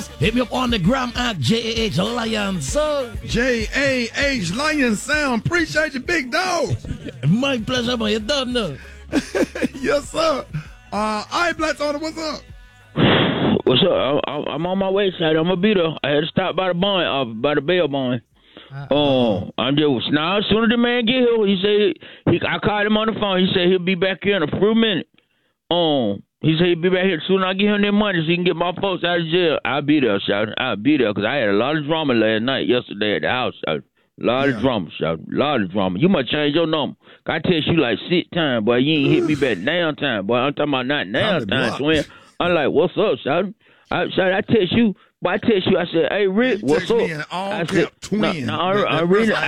Hit me up on the gram at JAH Lion Sound. JAH Lion Sound. Appreciate you, big dog. My pleasure, man. You don't know. Yes, sir. I Black Tony, what's up? What's up? I'm on my way, side. I'm gonna be there. I had to stop by the barn, by the bail barn. I'm just now. As soon as the man get here, he said I called him on the phone. He said he'll be back here in a few minutes. He said he'll be back here as soon as I get him their money so he can get my folks out of jail. I'll be there, shout. I'll be there because I had a lot of drama yesterday at the house, shout. A lot of drama, shout. A lot of drama. You must change your number. I text you like 6 times, boy. You ain't hit me back now time, boy. I'm talking about not now time, twin. I'm like, what's up, shout? I text you. But I text you, I said, hey, Rick, what's up? I said, twin. I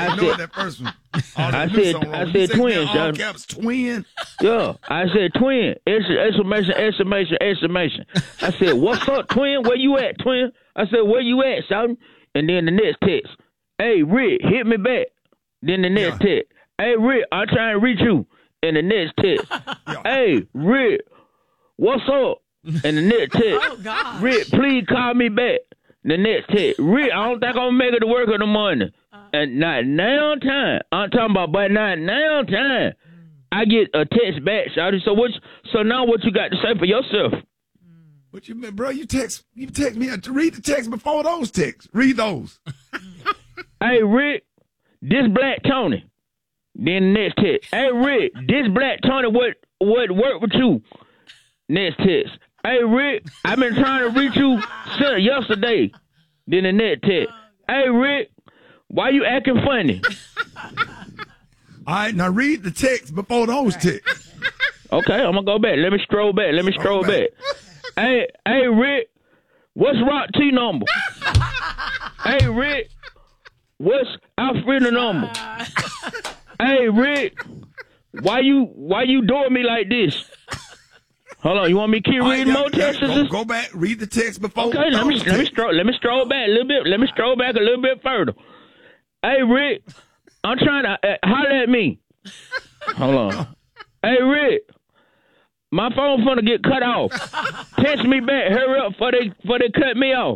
said twin, all caps twin. Yeah, I said twin. Exclamation. I said, what's up, twin? Where you at, twin? I said, where you at, shout? And then the next text, hey, Rick, hit me back. Then the next text, hey, Rick, I'm trying to reach you. And the next text, hey, Rick, what's up? And the next text, Rick, please call me back. The next text, Rick, I don't think I'm going to make it to work in the morning. And not now time. I'm talking about, but not now time. I get a text back, shawty. So now what you got to say for yourself? What you mean, bro? You text me. Read the text before those texts. Read those. Hey, Rick, this Black Tony. Then the next text, hey, Rick, this Black Tony, what work with you? Next text, hey, Rick, I've been trying to reach you since yesterday. Then the next text, hey, Rick, why you acting funny? All right, now read the text before those texts. Okay, I'm going to go back. Let me scroll back. Hey, Rick, what's Rock T number? Hey, Rick, what's Alfredo number? Hey, Rick, why you doing me like this? Hold on, you want me to keep reading more texts? Go back, read the text before. Okay, let me scroll back a little bit. Let me scroll back a little bit further. Hey, Rick, I'm trying to holler at me. Hold on. Hey, Rick, my phone finna get cut off. Text me back. Hurry up before they cut me off.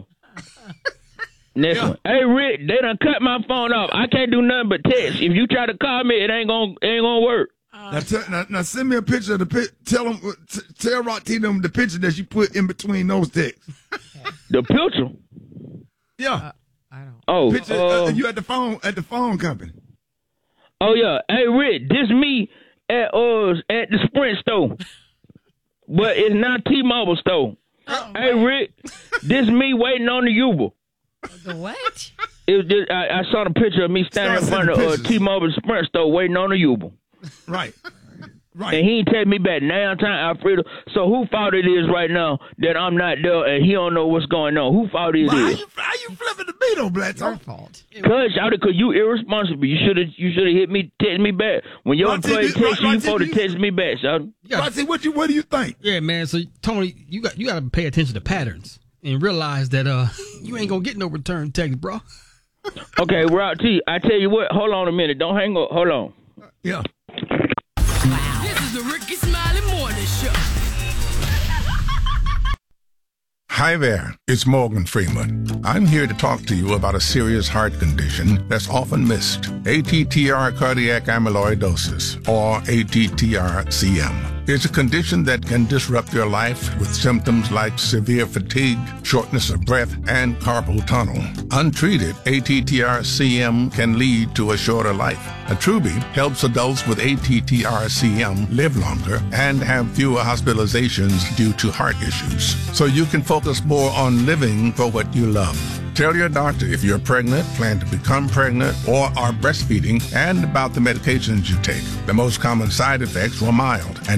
Next one. Hey, Rick, they done cut my phone off. I can't do nothing but text. If you try to call me, it ain't gonna work. Now send me a picture of the tell Rock T them the picture that you put in between those texts. The picture? Yeah. I don't. Oh, picture, you at the phone company. Oh yeah. Hey, Rick, this me at the Sprint store, but it's not T-Mobile store. Hey, Rick, this me waiting on the Uber. The what? It was just, I saw the picture of me standing in front of T-Mobile Sprint store waiting on the Uber. Right. And he ain't take me back now time, Alfredo. So who fault it is right now that I'm not there and he don't know what's going on? Who fault it is? How you flipping the beat on Black Tony? Your fault. Cause you irresponsible. You should have hit me, text me back. When your employee text you, you supposed to text me back, shawty. What do you think? Yeah, man. So Tony, you got to pay attention to patterns and realize that you ain't gonna get no return text, bro. Okay, Rock T, I tell you what. Hold on a minute. Don't hang up. Hold on. Yeah. This is the Ricky Smiley Morning Show. Hi there, it's Morgan Freeman. I'm here to talk to you about a serious heart condition that's often missed. ATTR cardiac amyloidosis, or ATTR-CM. It's a condition that can disrupt your life with symptoms like severe fatigue, shortness of breath, and carpal tunnel. Untreated, ATTR-CM can lead to a shorter life. Attruby helps adults with ATTR-CM live longer and have fewer hospitalizations due to heart issues. So you can focus more on living for what you love. Tell your doctor if you're pregnant, plan to become pregnant, or are breastfeeding, and about the medications you take. The most common side effects were mild and